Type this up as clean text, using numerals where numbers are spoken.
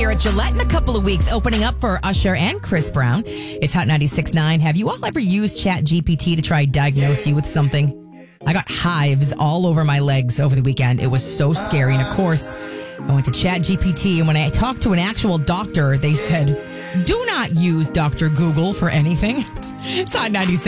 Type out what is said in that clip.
here at Gillette in a couple of weeks, opening up for Usher and Chris Brown. It's Hot 96.9. Have you all ever used ChatGPT to try diagnose you with something? I got hives all over my legs over the weekend. It was so scary. And of course, I went to ChatGPT, and when I talked to an actual doctor, they said, do not use Dr. Google for anything. It's Hot 96.